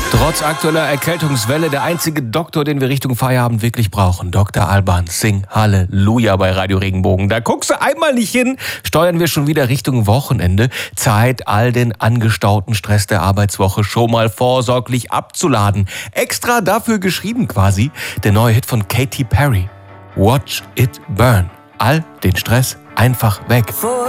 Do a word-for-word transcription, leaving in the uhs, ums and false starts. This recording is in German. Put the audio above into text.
Trotz aktueller Erkältungswelle der einzige Doktor, den wir Richtung Feierabend wirklich brauchen. Doktor Alban, sing Halleluja bei Radio Regenbogen. Da guckst du einmal nicht hin, steuern wir schon wieder Richtung Wochenende. Zeit, all den angestauten Stress der Arbeitswoche schon mal vorsorglich abzuladen. Extra dafür geschrieben quasi der neue Hit von Katy Perry. Watch it burn. All den Stress einfach weg.